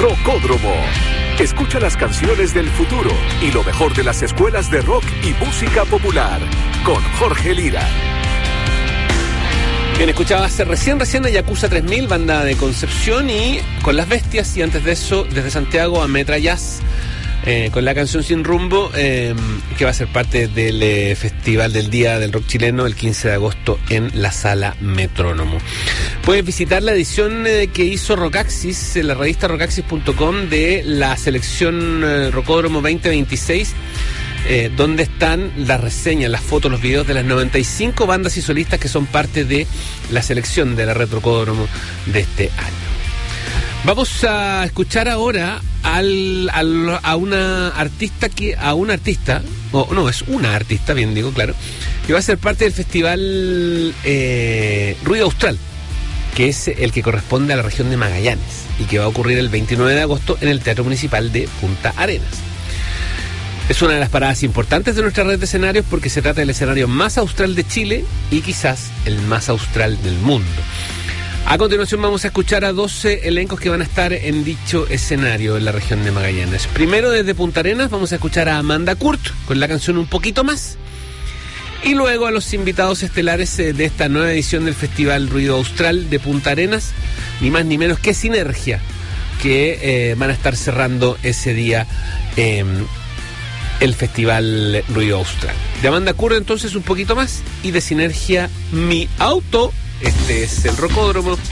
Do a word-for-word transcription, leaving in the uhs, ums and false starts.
Rocódromo. Escucha las canciones del futuro y lo mejor de las escuelas de rock y música popular con Jorge Lira. Bien, escuchabas recién, recién a Yakuza tres mil, banda de Concepción, y con Las Bestias, y antes de eso, desde Santiago, a Metrallas, eh, con la canción Sin Rumbo, eh, que va a ser parte del eh, Festival del Día del Rock Chileno el quince de agosto en la Sala Metrónomo. Puedes visitar la edición eh, que hizo Rockaxis, en la revista rockaxis punto com, de la selección eh, Rocódromo veinte veintiséis, eh, donde están las reseñas, las fotos, los videos de las noventa y cinco bandas y solistas que son parte de la selección de la Red Rocódromo de este año. Vamos a escuchar ahora al, al, a una artista que a un artista, o no, es una artista, bien digo, claro, que va a ser parte del festival eh, Ruido Austral, que es el que corresponde a la región de Magallanes y que va a ocurrir el veintinueve de agosto en el Teatro Municipal de Punta Arenas. Es una de las paradas importantes de nuestra red de escenarios porque se trata del escenario más austral de Chile y quizás el más austral del mundo. A continuación vamos a escuchar a doce elencos que van a estar en dicho escenario en la región de Magallanes. Primero, desde Punta Arenas, vamos a escuchar a Amanda Kurt con la canción Un Poquito Más. Y luego a los invitados estelares de esta nueva edición del Festival Ruido Austral de Punta Arenas, ni más ni menos que Sinergia, que eh, van a estar cerrando ese día eh, el Festival Ruido Austral. De Amanda Kurt, entonces, Un Poquito Más, y de Sinergia, Mi Auto. Este es el Rocódromo.